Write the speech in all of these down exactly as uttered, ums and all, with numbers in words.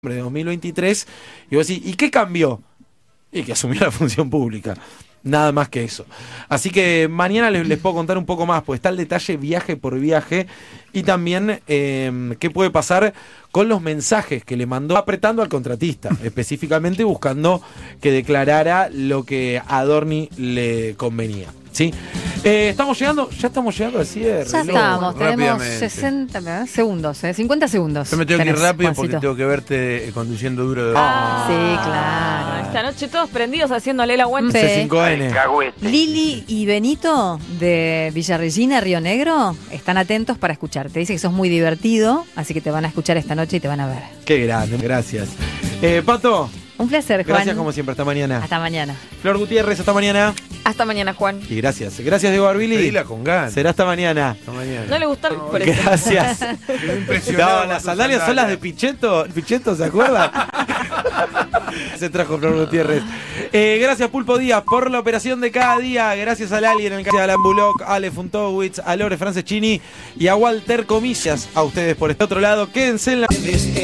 de dos mil veintitrés, y vos decís, ¿y qué cambió? Y que asumió la función pública. Nada más que eso. Así que mañana les, les puedo contar un poco más, pues está el detalle viaje por viaje y también eh, qué puede pasar con los mensajes que le mandó apretando al contratista, específicamente buscando que declarara lo que a Adorni le convenía. ¿Sí? Eh, estamos llegando, ya estamos llegando al cierre. Ya ¿no? estamos, tenemos sesenta segundos, eh, cincuenta segundos. Yo me tengo que ir rápido Juancito. porque tengo que verte eh, conduciendo duro de Ah, sí, claro. Esta noche todos prendidos haciéndole la guante. Sí. C cinco N. Lili y Benito de Villarregina, Río Negro, están atentos para escucharte. Dice que sos muy divertido, así que te van a escuchar esta noche y te van a ver. Qué grande, gracias. Eh, Pato, Un placer, Juan. gracias como siempre, hasta mañana. Hasta mañana. Flor Gutiérrez, hasta mañana. Hasta mañana, Juan. Y gracias. Gracias, Diego Arbili. Pedila con ganas. Será hasta mañana. Hasta mañana. No le gustó por eso. Gracias. Quedó impresionado No, con las tus sandalias son las de Pichetto. Pichetto, ¿se acuerdan? Se trajo Flor Gutiérrez. Eh, gracias, Pulpo Díaz, por la operación de cada día. Gracias al Alien, el caso de Alan Bullock, a Ale Funtowitz, a Lore Franceschini y a Walter Comillas. A ustedes por este otro lado. Quédense en la...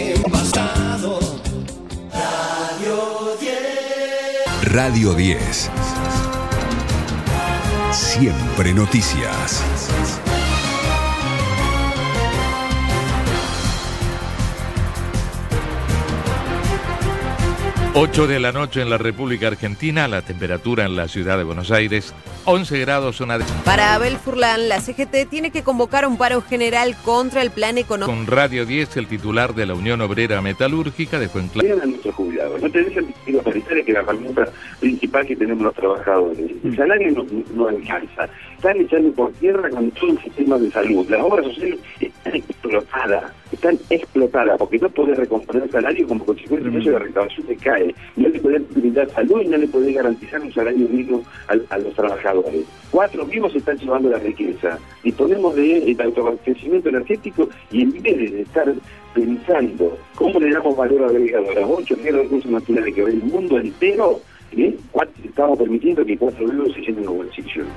Radio diez. Siempre noticias. ocho de la noche en la República Argentina, la temperatura en la ciudad de Buenos Aires, once grados, zona de... Para Abel Furlan, la C G T tiene que convocar un paro general contra el plan económico. Con Radio diez, el titular de la Unión Obrera Metalúrgica dejó en claro... Vean a nuestros jubilados, no te dejen la paritaria, que es la herramienta principal que tenemos los trabajadores. El salario no, no alcanza. Están echando por tierra con todo el sistema de salud. Las obras sociales están explotadas, están explotadas, porque no podés recomponer el salario como consecuencia de eso, la recaudación te cae. No le podés brindar salud y no le podés garantizar un salario digno a, a los trabajadores. Cuatro vivos se están llevando la riqueza. Disponemos de el autoabastecimiento energético y en vez de estar pensando cómo le damos valor agregado a las ocho o diez recursos naturales que ve el mundo entero, ¿eh? Estamos permitiendo que cuatro vivos se llenen los bolsillos.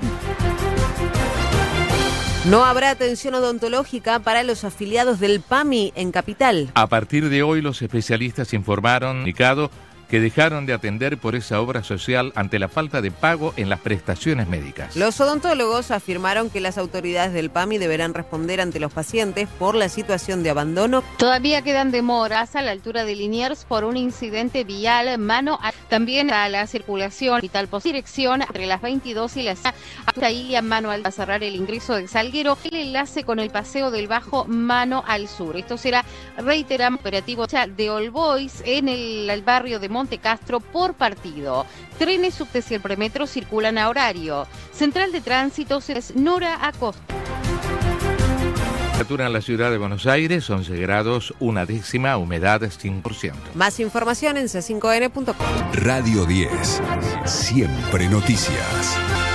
No habrá atención odontológica para los afiliados del P A M I en Capital. A partir de hoy, los especialistas informaron comunicado que dejaron de atender por esa obra social ante la falta de pago en las prestaciones médicas. Los odontólogos afirmaron que las autoridades del P A M I deberán responder ante los pacientes por la situación de abandono. Todavía quedan demoras a la altura de Liniers por un incidente vial mano a, también a la circulación vital por dirección entre las veintidós y las Ilia mano al a cerrar el ingreso de Salguero, el enlace con el paseo del Bajo mano al sur. Esto será, reiteramos, operativo de All Boys en el, el barrio de Monte Castro por partido. Trenes subtes y el premetro circulan a horario. Central de Tránsito es Nora Acosta. Temperatura en la ciudad de Buenos Aires, once grados, una décima, humedad cien por ciento. Más información en c cinco n punto com. Radio diez. Siempre noticias.